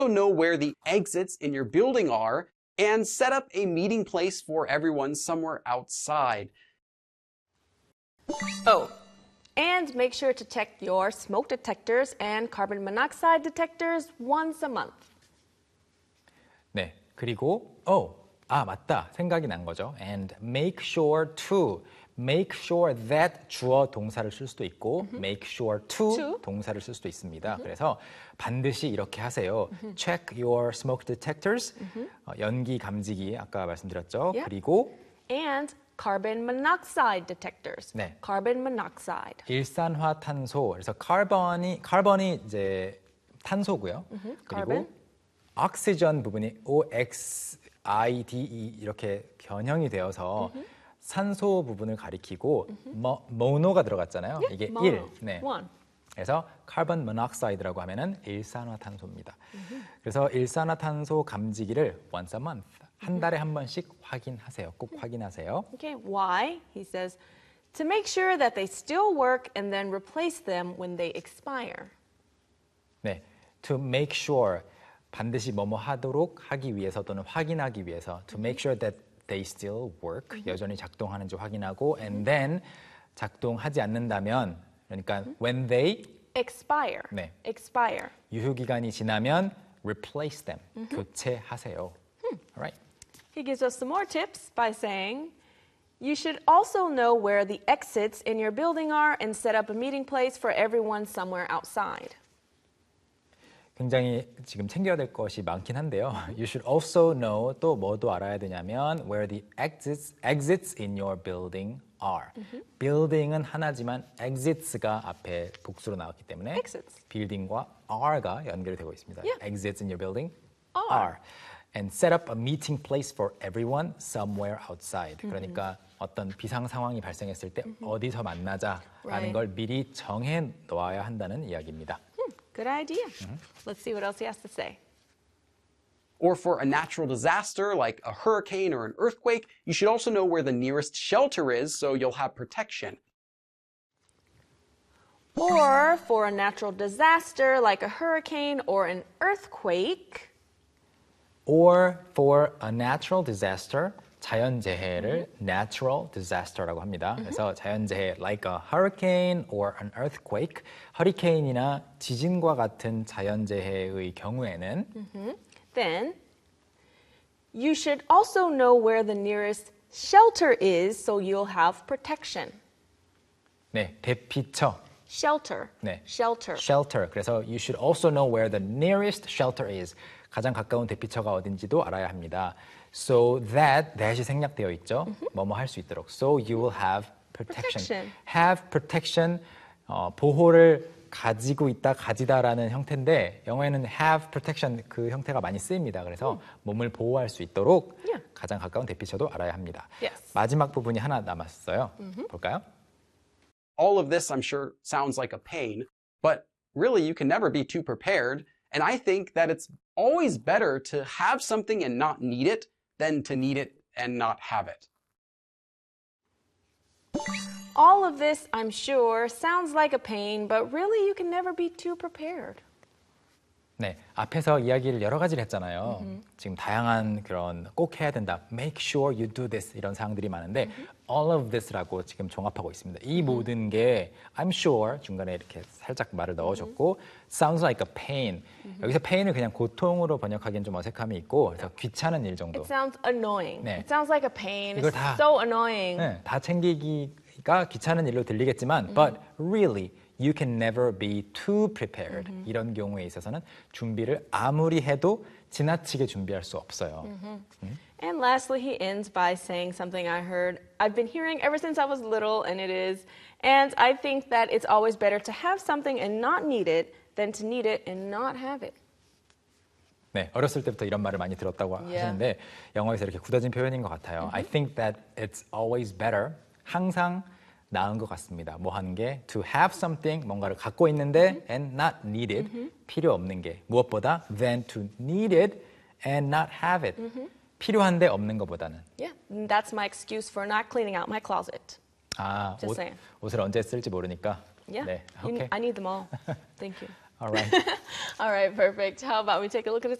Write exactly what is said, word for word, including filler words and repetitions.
know where the exits in your building are and set up a meeting place for everyone somewhere outside. Oh, and make sure to check your smoke detectors and carbon monoxide detectors once a month. 네, 그리고 oh, 아 맞다 생각이 난 거죠. And make sure to, make sure that 주어 동사를 쓸 수도 있고 mm-hmm. make sure to, to 동사를 쓸 수도 있습니다. Mm-hmm. 그래서 반드시 이렇게 하세요. Mm-hmm. Check your smoke detectors, mm-hmm. 어, 연기 감지기 아까 말씀드렸죠. Yeah. 그리고 and carbon monoxide detectors. 네. Carbon monoxide. 일산화탄소. 그래서 카본이 카본이 이제 탄소고요. Mm-hmm. 그리고 carbon. 오xygen 부분이 O X I D E 이렇게 변형이 되어서 mm-hmm. 산소 부분을 가리키고 mm-hmm. 모, 모노가 들어갔잖아요. Yeah, 이게 mono. 일. 네. One. 그래서 carbon monoxide라고 하면은 일산화탄소입니다. Mm-hmm. 그래서 일산화탄소 감지기를 once a month. 한 달에 한 번씩 확인하세요. 꼭 확인하세요. Okay, why? He says to make sure that they still work and then replace them when they expire. 네, to make sure 반드시 뭐뭐 하도록 하기 위해서 또는 확인하기 위해서 to make sure that they still work mm-hmm. 여전히 작동하는지 확인하고 and then 작동하지 않는다면 그러니까 mm-hmm. when they expire. 네, expire. 유효 기간이 지나면 replace them mm-hmm. 교체하세요. Hmm. Alright. He gives us some more tips by saying, you should also know where the exits in your building are and set up a meeting place for everyone somewhere outside. 굉장히 지금 챙겨야 될 것이 많긴 한데요. You should also know, 또 뭐도 알아야 되냐면 where the exits, exits in your building are. Mm-hmm. building은 하나지만 exits가 앞에 복수로 나왔기 때문에 exits. building과 are가 연결되고 있습니다. Yeah. Exits in your building are. are. And set up a meeting place for everyone somewhere outside. Mm-hmm. 그러니까 어떤 비상 상황이 발생했을 때 mm-hmm. 어디서 만나자라는 right. 걸 미리 정해 놓아야 한다는 이야기입니다. Hmm. Good idea. Mm-hmm. Let's see what else he has to say. Or for a natural disaster like a hurricane or an earthquake, you should also know where the nearest shelter is so you'll have protection. Or for a natural disaster like a hurricane or an earthquake, or for a natural disaster, 자연재해를 mm-hmm. natural disaster라고 합니다. Mm-hmm. 그래서 자연재해 like a hurricane or an earthquake, 허리케인이나 지진과 같은 자연재해의 경우에는 mm-hmm. then you should also know where the nearest shelter is so you'll have protection. 네, 대피처. Shelter. 네. Shelter. Shelter. 그래서 you should also know where the nearest shelter is. 가장 가까운 대피처가 어딘지도 알아야 합니다. So that, that이 생략되어 있죠. Mm-hmm. 뭐뭐 할 수 있도록. So you will have protection. protection. Have protection, 어, 보호를 가지고 있다, 가지다라는 형태인데 영어에는 have protection 그 형태가 많이 쓰입니다. 그래서 mm. 몸을 보호할 수 있도록 yeah. 가장 가까운 대피처도 알아야 합니다. Yes. 마지막 부분이 하나 남았어요. Mm-hmm. 볼까요? All of this, I'm sure, sounds like a pain, but really you can never be too prepared. And I think that it's always better to have something and not need it than to need it and not have it. All of this, I'm sure, sounds like a pain, but really you can never be too prepared. 네, 앞에서 이야기를 여러 가지를 했잖아요. Mm-hmm. 지금 다양한 그런 꼭 해야 된다. Make sure you do this 이런 사항들이 많은데 mm-hmm. all of this라고 지금 종합하고 있습니다. 이 mm-hmm. 모든 게 I'm sure 중간에 이렇게 살짝 말을 넣어줬고 mm-hmm. sounds like a pain. Mm-hmm. 여기서 pain을 그냥 고통으로 번역하기엔 좀 어색함이 있고 그래서 귀찮은 일 정도. It sounds annoying. 네. It sounds like a pain. 이걸 It's 다, so annoying. 네, 다 챙기기가 귀찮은 일로 들리겠지만 mm-hmm. but really You can never be too prepared. Mm-hmm. 이런 경우에 있어서는 준비를 아무리 해도 지나치게 준비할 수 없어요. Mm-hmm. 음? And lastly, he ends by saying something I heard, I've been hearing ever since I was little, and it is, and I think that it's always better to have something and not need it than to need it and not have it. 네, 어렸을 때부터 이런 말을 많이 들었다고 Yeah. 하시는데 영어에서 이렇게 굳어진 표현인 것 같아요. Mm-hmm. I think that it's always better. 항상 나은 것 같습니다. 뭐 하는 게 to have something, 뭔가를 갖고 있는데 mm-hmm. and not need it, mm-hmm. 필요 없는 게 무엇보다 than to need it and not have it. Mm-hmm. 필요한데 없는 것보다는. Yeah, that's my excuse for not cleaning out my closet. 아, Just 옷, saying. 옷을 언제 쓸지 모르니까. Yeah, 네, you, okay. I need them all. Thank you. All right. All right, perfect. How about we take a look at this